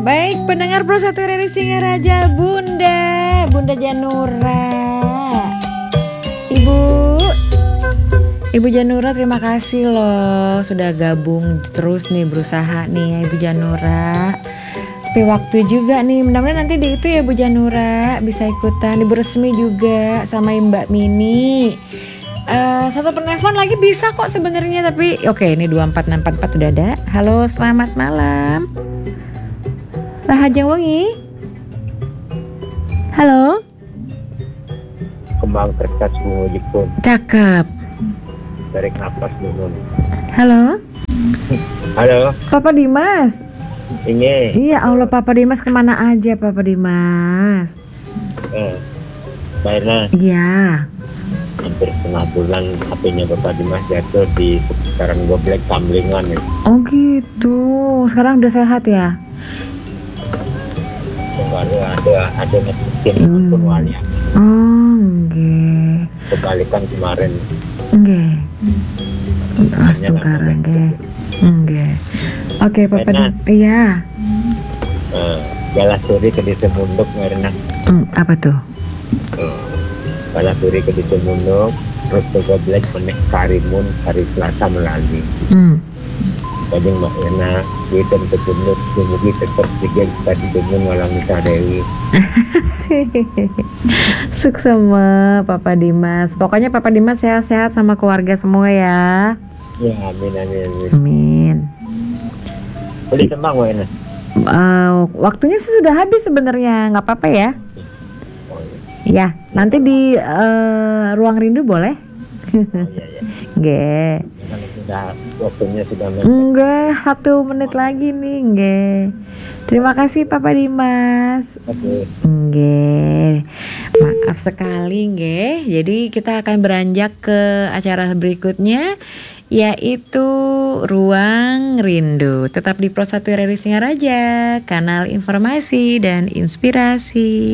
Baik, pendengar Pro 1 RRI Singaraja, Bunda Janura. Ibu Janura, terima kasih loh sudah gabung terus nih, berusaha nih ya Ibu Janura. Tapi waktu juga nih, mudah-mudahan nanti di itu ya Bu Janura bisa ikutan, Ibu Resmi juga sama Mbak Mini. Satu penelpon lagi bisa kok sebenarnya, tapi oke, ini 24644 udah ada. Halo, selamat malam. Rahajeng wengi. Halo. Kembang kertas mengujikun. Cakep. Tarik nafas dulu. Halo. Halo. Papa Dimas. Ini. Iya Allah, Papa Dimas kemana aja Papa Dimas? Baiklah. Iya. Hampir setengah bulan HP-nya Bapak Dimas jatuh di sekitaran Goblek Kamlingan ya. Oh gitu. Sekarang udah sehat ya? Baru ada masukin pun wali. Oh, nggih. Kebalikan kemarin. Nggih. Sekarang nggih. Nggih. Oke, Papa Dimas. Iya. Galasuri ke Desa Munduk Marina. Apa tuh? Galasuri ke Desa Munduk, terus ke Goblek menek Karimun hari Selasa melalui. Tadi Mbak Yana, Witan ketunduk, semugi tetap tiga tadi dengan malam Misa Dewi. Sukses sama Papa Dimas. Pokoknya Papa Dimas sehat-sehat sama keluarga semua ya. Ya, amin. Amin. Boleh tembang Mbak Yana? Waktunya sih sudah habis sebenarnya, nggak apa-apa ya. Ya, nanti di ruang rindu boleh? Iya. Nggih. Waktunya sudah Enggak, 1 menit lagi nih, nggih. Terima kasih Papa Dimas. Oke. Nggih. Maaf sekali nggih. Jadi kita akan beranjak ke acara berikutnya, yaitu Ruang Rindu. Tetap di Pro 1 RRI Singaraja, kanal informasi dan inspirasi.